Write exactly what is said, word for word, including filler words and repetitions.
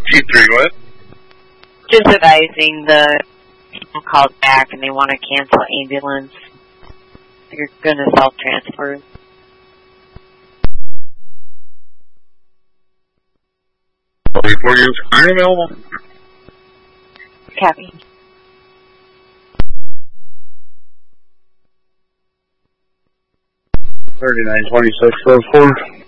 T three, what? Just advising the people called back and they want to cancel ambulance. You're going to self-transfer. forty-four units are available. Copy. thirty-nine twenty-six, those four.